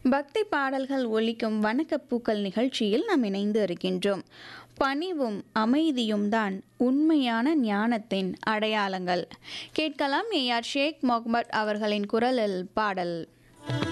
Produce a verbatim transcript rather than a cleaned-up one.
பக்தி பாடல்கள் ஒலிக்கும் வணக்கப்பூக்கள் நிகழ்ச்சியில் நாம் இணைந்து இருக்கின்றோம். பணிவும் அமைதியும் தான் உண்மையான ஞானத்தின் அடையாளங்கள். கேட்கலாம் ஏ ஆர் ஷேக் முகமது அவர்களின் குரலில் பாடல்.